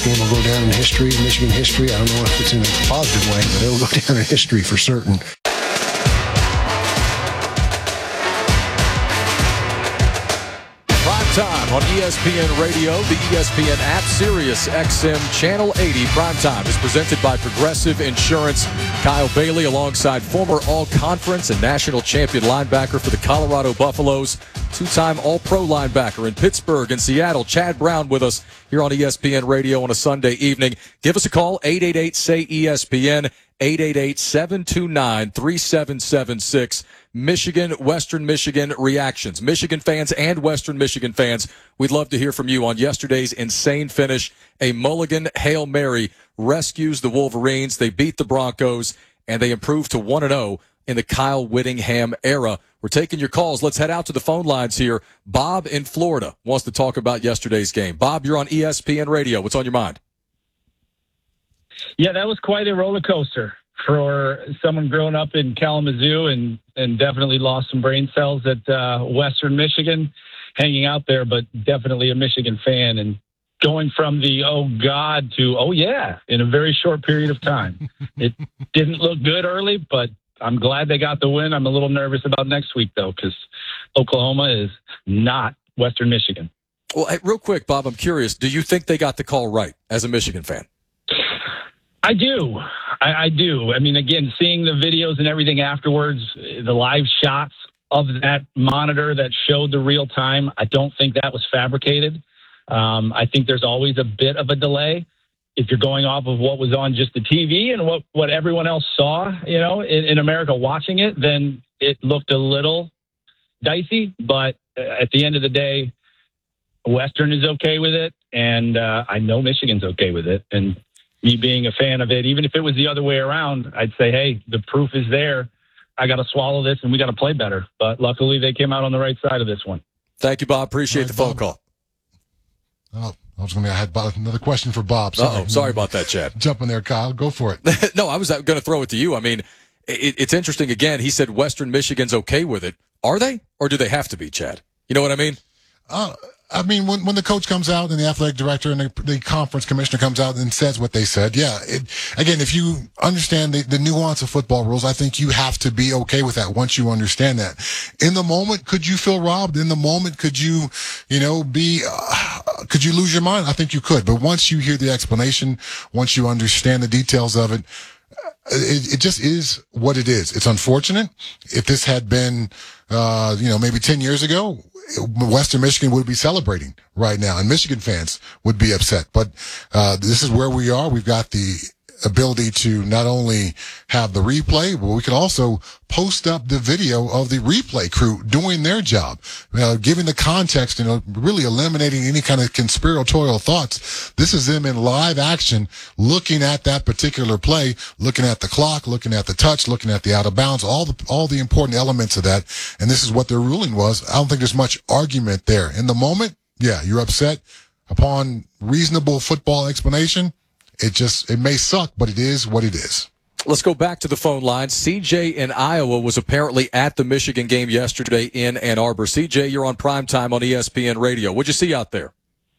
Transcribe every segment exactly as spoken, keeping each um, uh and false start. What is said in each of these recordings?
game will go down in history, Michigan history. I don't know if it's in a positive way, but it'll go down in history for certain. Time on E S P N Radio, the E S P N app, Sirius X M Channel eighty. Primetime is presented by Progressive Insurance. Kyle Bailey alongside former all-conference and national champion linebacker for the Colorado Buffaloes, two-time all-pro linebacker in Pittsburgh and Seattle, Chad Brown, with us here on E S P N Radio on a Sunday evening. Give us a call, eight eight eight, S A Y, E S P N, eight eight eight, seven two nine, three seven seven six. Michigan, Western Michigan reactions. Michigan fans and Western Michigan fans, we'd love to hear from you on yesterday's insane finish. A Mulligan Hail Mary rescues the Wolverines. They beat the Broncos, and they improve to one and oh in the Kyle Whittingham era. We're taking your calls. Let's head out to the phone lines here. Bob in Florida wants to talk about yesterday's game. Bob, you're on E S P N Radio. What's on your mind? Yeah, that was quite a roller coaster for someone growing up in Kalamazoo and, and definitely lost some brain cells at uh, Western Michigan, hanging out there, but definitely a Michigan fan. And going from the, oh, God, to, oh, yeah, in a very short period of time. It didn't look good early, but I'm glad they got the win. I'm a little nervous about next week, though, because Oklahoma is not Western Michigan. Well, hey, real quick, Bob, I'm curious. Do you think they got the call right as a Michigan fan? I do. I, I do. I mean, again, seeing the videos and everything afterwards, the live shots of that monitor that showed the real time, I don't think that was fabricated. Um, I think there's always a bit of a delay if you're going off of what was on just the T V and what, what everyone else saw, you know, in, in America watching it, then it looked a little dicey. But at the end of the day, Western is okay with it, and uh, I know Michigan's okay with it. And me being a fan of it, even if it was the other way around, I'd say, hey, the proof is there. I got to swallow this, and we got to play better. But luckily, they came out on the right side of this one. Thank you, Bob. Appreciate right, the phone Bob. call. Oh, I was going to. I had Bob, another question for Bob. Sorry. Uh-oh. Sorry about that, Chad. Jump in there, Kyle. Go for it. No, I was going to throw it to you. I mean, it, it's interesting. Again, he said Western Michigan's okay with it. Are they, or do they have to be, Chad? You know what I mean? Uh, I mean, when when the coach comes out and the athletic director and the, the conference commissioner comes out and says what they said, yeah. It, again, if you understand the, the nuance of football rules, I think you have to be okay with that once you understand that. In the moment, could you feel robbed? In the moment, could you, you know, be, uh, could you lose your mind? I think you could. But once you hear the explanation, once you understand the details of it, It, it just is what it is. It's unfortunate. If this had been, uh, you know, maybe ten years ago, Western Michigan would be celebrating right now, and Michigan fans would be upset. But uh, this is where we are. We've got the ability to not only have the replay, but we can also post up the video of the replay crew doing their job, uh, giving the context and, you know, really eliminating any kind of conspiratorial thoughts. This is them in live action, looking at that particular play, looking at the clock, looking at the touch, looking at the out of bounds, all the all the important elements of that. And this is what their ruling was. I don't think there's much argument there. In the moment, yeah, you're upset. Upon reasonable football explanation, it just, it may suck, but it is what it is. Let's go back to the phone line. C J in Iowa was apparently at the Michigan game yesterday in Ann Arbor. C J, you're on primetime on E S P N Radio. What'd you see out there?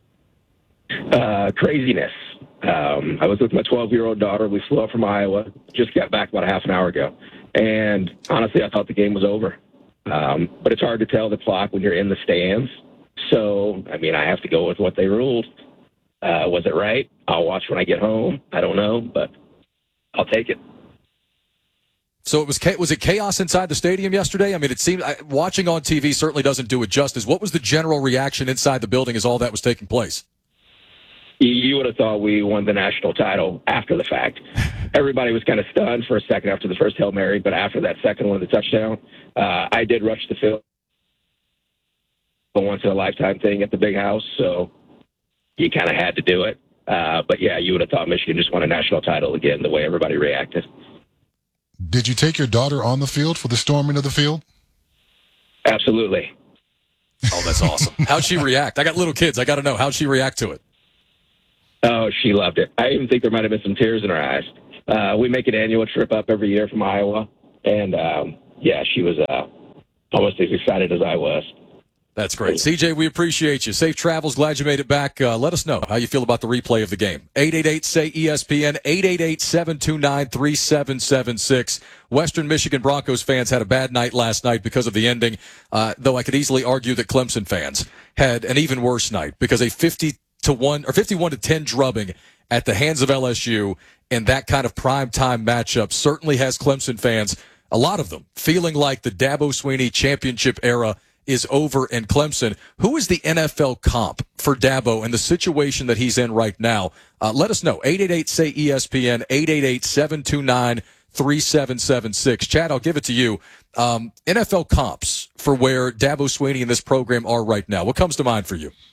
Uh, craziness. Um, I was with my twelve-year-old daughter. We flew up from Iowa. Just got back about a half an hour ago. And honestly, I thought the game was over. Um, but it's hard to tell the clock when you're in the stands. So, I mean, I have to go with what they ruled. Uh, was it right? I'll watch when I get home. I don't know, but I'll take it. So it was was it chaos inside the stadium yesterday? I mean, it seemed watching on T V certainly doesn't do it justice. What was the general reaction inside the building as all that was taking place? You would have thought we won the national title after the fact. Everybody was kind of stunned for a second after the first Hail Mary, but after that second one, the touchdown, uh, I did rush the field. A once-in-a-lifetime thing at the big house, so you kind of had to do it. Uh, but, yeah, you would have thought Michigan just won a national title again, the way everybody reacted. Did you take your daughter on the field for the storming of the field? Absolutely. Oh, that's awesome. How'd she react? I got little kids. I got to know. How'd she react to it? Oh, she loved it. I even think there might have been some tears in her eyes. Uh, we make an annual trip up every year from Iowa, and, um, yeah, she was uh, almost as excited as I was. That's great. C J, we appreciate you. Safe travels. Glad you made it back. Uh, let us know how you feel about the replay of the game. eight eight eight, S A Y, E S P N, eight eight eight, seven two nine, three seven seven six. Western Michigan Broncos fans had a bad night last night because of the ending, uh, though I could easily argue that Clemson fans had an even worse night because a fifty to one or fifty-one to ten drubbing at the hands of L S U in that kind of primetime matchup certainly has Clemson fans, a lot of them, feeling like the Dabo Swinney championship era is over in Clemson. Who is the N F L comp for Dabo and the situation that he's in right now? Uh, let us know. eight eight eight, S A Y, E S P N, eight eight eight, seven two nine, three seven seven six. Chad, I'll give it to you. Um, N F L comps for where Dabo Swinney and this program are right now. What comes to mind for you?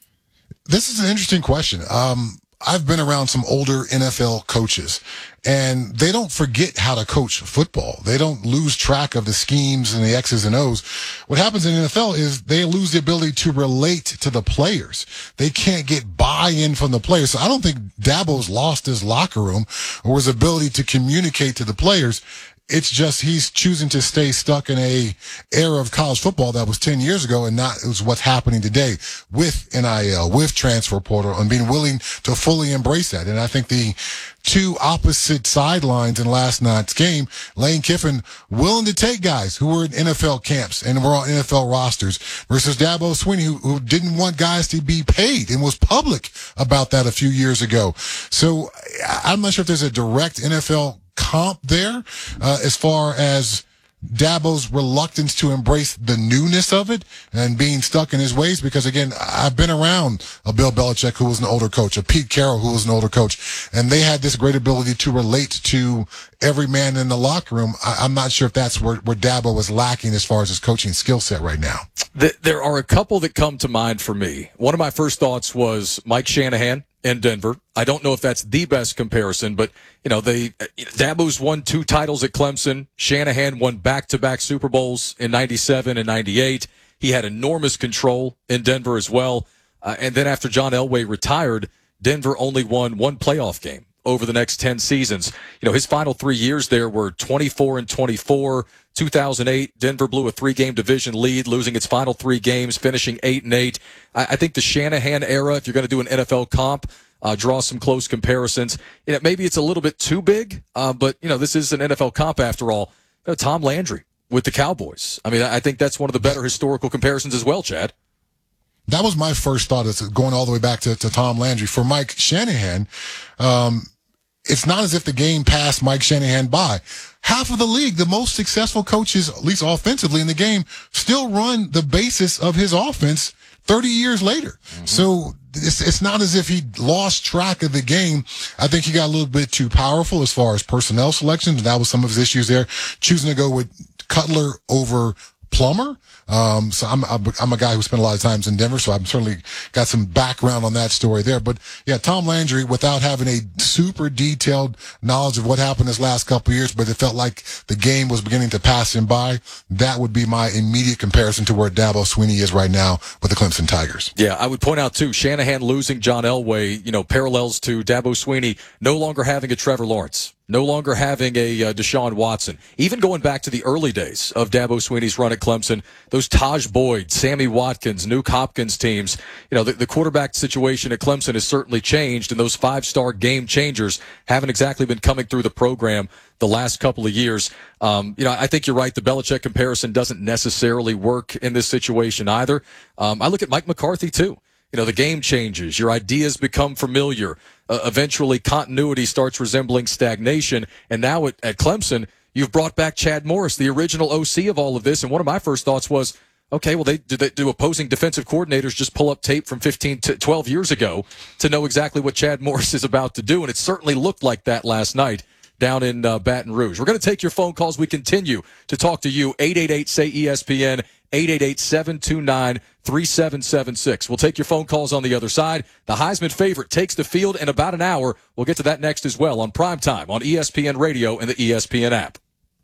This is an interesting question. Um, I've been around some older N F L coaches, and they don't forget how to coach football. They don't lose track of the schemes and the X's and O's. What happens in the N F L is they lose the ability to relate to the players. They can't get buy-in from the players. So I don't think Dabo's lost his locker room or his ability to communicate to the players. It's just he's choosing to stay stuck in a era of college football that was ten years ago and not it was what's happening today with N I L, with transfer portal, and being willing to fully embrace that. And I think the two opposite sidelines in last night's game, Lane Kiffin willing to take guys who were in N F L camps and were on N F L rosters versus Dabo Swinney, who, who didn't want guys to be paid and was public about that a few years ago. So I'm not sure if there's a direct N F L comp there uh, as far as Dabo's reluctance to embrace the newness of it and being stuck in his ways, because again, I've been around a Bill Belichick who was an older coach, a Pete Carroll who was an older coach, and they had this great ability to relate to every man in the locker room. I, I'm not sure if that's where, where Dabo was lacking as far as his coaching skill set right now. The, there are a couple that come to mind for me. One of my first thoughts was Mike Shanahan in Denver. I don't know if that's the best comparison, but you know, they Dabo's won two titles at Clemson. Shanahan won back-to-back Super Bowls in ninety-seven and ninety-eight. He had enormous control in Denver as well. Uh, and then after John Elway retired, Denver only won one playoff game over the next ten seasons. You know, his final three years there were twenty-four and twenty-four. two thousand eight, Denver blew a three-game division lead, losing its final three games, finishing eight and eight. I, I think the Shanahan era, if you're going to do an N F L comp, uh, draw some close comparisons. You know, maybe it's a little bit too big, uh, but you know, this is an N F L comp after all. You know, Tom Landry with the Cowboys. I mean, I think that's one of the better historical comparisons as well, Chad. That was my first thought, is going all the way back to, to Tom Landry. For Mike Shanahan, um, it's not as if the game passed Mike Shanahan by. Half of the league, the most successful coaches, at least offensively in the game, still run the basis of his offense thirty years later. Mm-hmm. So it's, it's not as if he lost track of the game. I think he got a little bit too powerful as far as personnel selections. That was some of his issues there, choosing to go with Cutler over Plummer. Um, so I'm, I'm a guy who spent a lot of times in Denver, so I've certainly got some background on that story there. But yeah, Tom Landry, without having a super detailed knowledge of what happened this last couple of years, but it felt like the game was beginning to pass him by. That would be my immediate comparison to where Dabo Swinney is right now with the Clemson Tigers. Yeah, I would point out too, Shanahan losing John Elway, you know, parallels to Dabo Swinney no longer having a Trevor Lawrence. No longer having a uh, Deshaun Watson. Even going back to the early days of Dabo Swinney's run at Clemson, those Taj Boyd, Sammy Watkins, Nuke Hopkins teams, you know, the, the quarterback situation at Clemson has certainly changed, and those five-star game changers haven't exactly been coming through the program the last couple of years. Um, you know, I think you're right. The Belichick comparison doesn't necessarily work in this situation either. Um, I look at Mike McCarthy, too. You know, the game changes. Your ideas become familiar. Uh, eventually, continuity starts resembling stagnation. And now at, at Clemson, you've brought back Chad Morris, the original O C of all of this. And one of my first thoughts was, okay, well, they do, they, do opposing defensive coordinators just pull up tape from fifteen to twelve years ago to know exactly what Chad Morris is about to do? And it certainly looked like that last night down in uh, Baton Rouge. We're going to take your phone calls. We continue to talk to you. eight eight eight, S A Y, E S P N, eight eight eight, seven two nine, three seven seven six. We'll take your phone calls on the other side. The Heisman favorite takes the field in about an hour. We'll get to that next as well on Primetime on E S P N Radio and the E S P N app.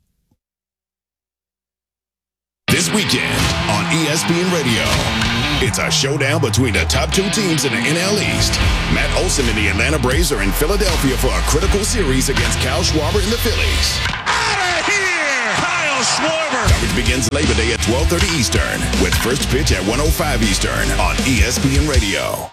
This weekend on E S P N Radio, it's a showdown between the top two teams in the N L East. Matt Olson and the Atlanta Braves are in Philadelphia for a critical series against Kyle Schwarber and the Phillies. Out of here! Kyle a swarmer. Coverage begins Labor Day at twelve thirty Eastern with first pitch at one oh five Eastern on E S P N Radio.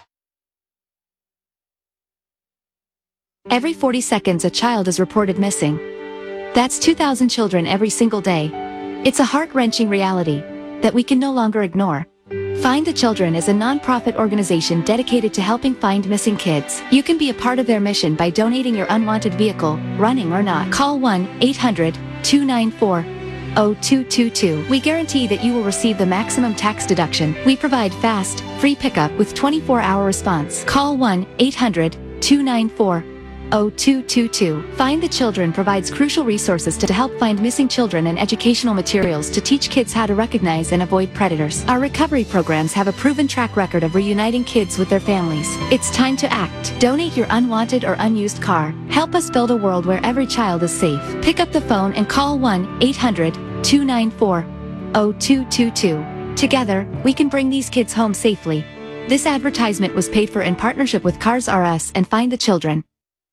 Every forty seconds, a child is reported missing. That's two thousand children every single day. It's a heart-wrenching reality that we can no longer ignore. Find the Children is a non-profit organization dedicated to helping find missing kids. You can be a part of their mission by donating your unwanted vehicle, running or not. Call one eight hundred two nine four oh two two two. We guarantee that you will receive the maximum tax deduction. We provide fast, free pickup with twenty-four hour response. Call one eight hundred two nine four oh two two two. Find the Children provides crucial resources to help find missing children and educational materials to teach kids how to recognize and avoid predators. Our recovery programs have a proven track record of reuniting kids with their families. It's time to act. Donate your unwanted or unused car. Help us build a world where every child is safe. Pick up the phone and call one eight hundred two nine four oh two two two. Together, we can bring these kids home safely. This advertisement was paid for in partnership with Cars R Us and Find the Children.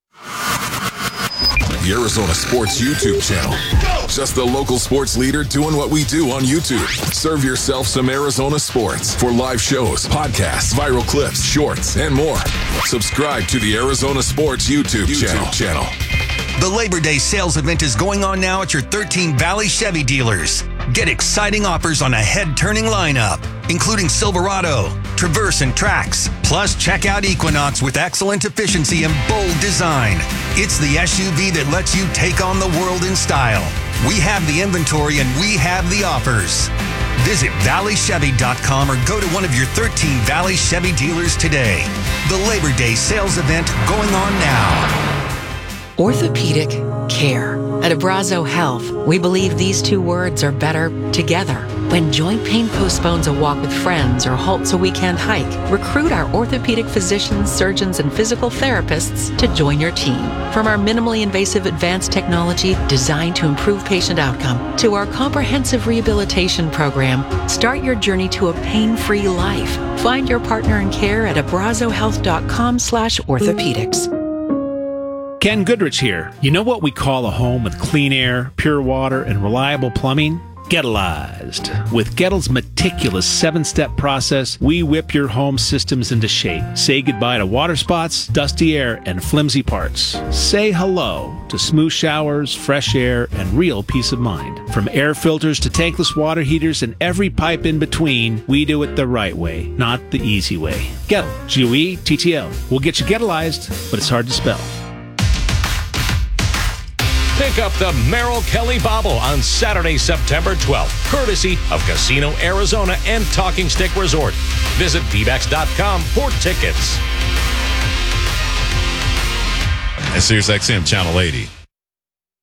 The Arizona Sports YouTube channel. Just the local sports leader doing what we do on YouTube. Serve yourself some Arizona sports for live shows, podcasts, viral clips, shorts, and more. Subscribe to the Arizona Sports YouTube, YouTube channel. The Labor Day sales event is going on now at your thirteen Valley Chevy dealers. Get exciting offers on a head-turning lineup, including Silverado, Traverse, and Trax. Plus, check out Equinox with excellent efficiency and bold design. It's the S U V that lets you take on the world in style. We have the inventory and we have the offers. Visit valley chevy dot com or go to one of your thirteen Valley Chevy dealers today. The Labor Day sales event going on now. Orthopedic care. At Abrazo Health, we believe these two words are better together. When joint pain postpones a walk with friends or halts a weekend hike, recruit our orthopedic physicians, surgeons, and physical therapists to join your team. From our minimally invasive advanced technology designed to improve patient outcome to our comprehensive rehabilitation program, start your journey to a pain-free life. Find your partner in care at abrazo health dot com slash orthopedics. Ken Goodrich here. You know what we call a home with clean air, pure water, and reliable plumbing? Gettleized. With Gettle's meticulous seven-step process, we whip your home systems into shape. Say goodbye to water spots, dusty air, and flimsy parts. Say hello to smooth showers, fresh air, and real peace of mind. From air filters to tankless water heaters and every pipe in between, we do it the right way, not the easy way. Gettle, G O E T T L. We'll get you Gettleized, but it's hard to spell. Pick up the Merrill Kelly Bobble on Saturday, September twelfth, courtesy of Casino Arizona and Talking Stick Resort. Visit D B A X dot com for tickets. And Sirius X M Channel eighty.